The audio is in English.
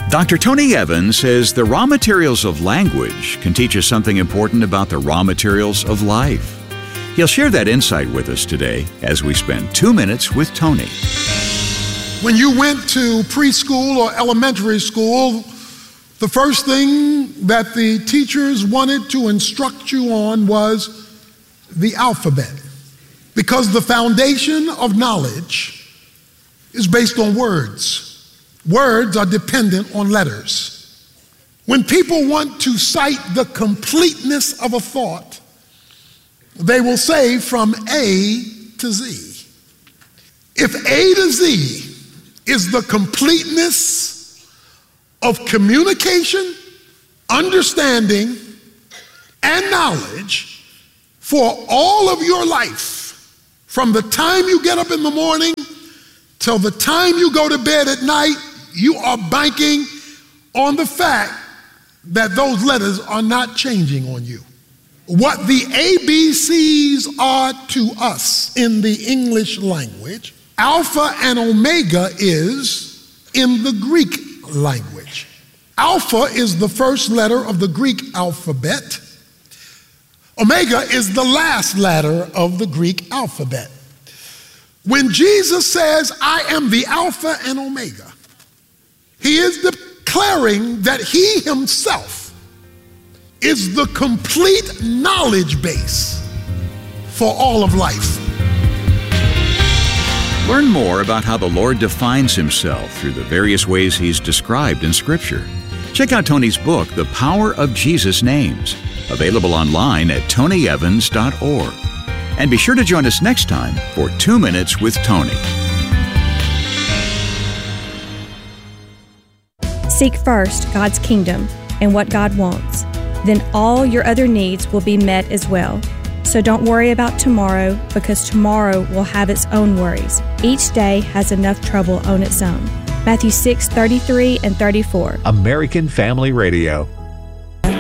Dr. Tony Evans says the raw materials of language can teach us something important about the raw materials of life. He'll share that insight with us today as we spend 2 minutes with Tony. When you went to preschool or elementary school, the first thing that the teachers wanted to instruct you on was the alphabet, because the foundation of knowledge is based on words. Words are dependent on letters. When people want to cite the completeness of a thought, they will say from A to Z. If A to Z is the completeness of communication, understanding, and knowledge for all of your life, from the time you get up in the morning till the time you go to bed at night, you are banking on the fact that those letters are not changing on you. What the ABCs are to us in the English language, Alpha and Omega is in the Greek language. Alpha is the first letter of the Greek alphabet. Omega is the last letter of the Greek alphabet. When Jesus says, I am the Alpha and Omega, he is declaring that he himself is the complete knowledge base for all of life. Learn more about how the Lord defines himself through the various ways he's described in Scripture. Check out Tony's book, The Power of Jesus' Names, available online at tonyevans.org. And be sure to join us next time for 2 Minutes with Tony. Seek first God's kingdom and what God wants. Then all your other needs will be met as well. So don't worry about tomorrow, because tomorrow will have its own worries. Each day has enough trouble on its own. Matthew 6:33 and 34. American Family Radio.